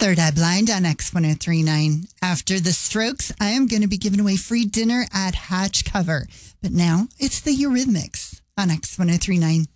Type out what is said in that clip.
Third Eye Blind on X1039. After the Strokes, I am going to be giving away free dinner at Hatch Cover. But now it's the Eurythmics on X1039.